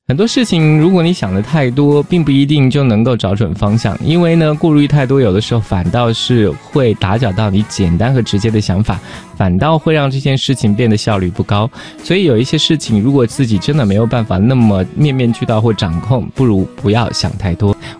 很多事情如果你想的太多，并不一定就能够找准方向，因为呢，顾虑太多有的时候反倒是会打搅到你简单和直接的想法，反倒会让这件事情变得效率不高。所以有一些事情如果自己真的没有办法那么面面俱到或掌控，不如不要想太多。